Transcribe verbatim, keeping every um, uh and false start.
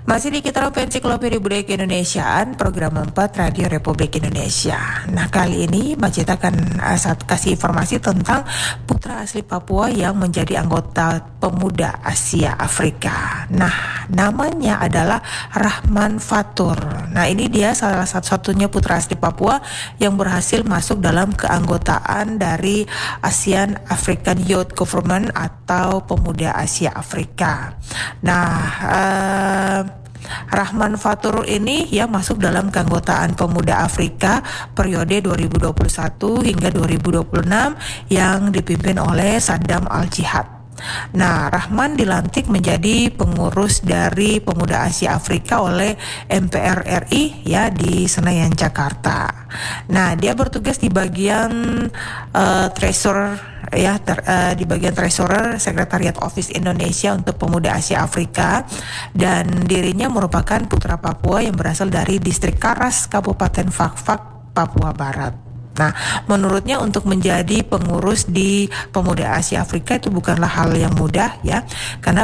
Masih di kita Ensiklopedia Budaya Keindonesiaan, program empat Radio Republik Indonesia. Nah, kali ini Majid akan uh, saat kasih informasi tentang putra asli Papua yang menjadi anggota Pemuda Asia Afrika. Nah, namanya adalah Rahman Fatur. Nah, ini dia salah satu-satunya putra asli Papua yang berhasil masuk dalam keanggotaan dari ASEAN African Youth Government atau Pemuda Asia Afrika. Nah, uh, Rahman Fatur ini ya masuk dalam keanggotaan Pemuda Afrika periode dua ribu dua puluh satu hingga dua ribu dua puluh enam yang dipimpin oleh Saddam Al-Jihad. Nah, Rahman dilantik menjadi pengurus dari Pemuda Asia Afrika oleh M P R R I ya di Senayan, Jakarta. Nah, dia bertugas di bagian uh, treasurer ya ter, uh, di bagian treasurer Sekretariat Office Indonesia untuk Pemuda Asia Afrika, dan dirinya merupakan putra Papua yang berasal dari distrik Karas, Kabupaten Fakfak, Papua Barat. Nah, menurutnya untuk menjadi pengurus di Pemuda Asia Afrika itu bukanlah hal yang mudah ya, karena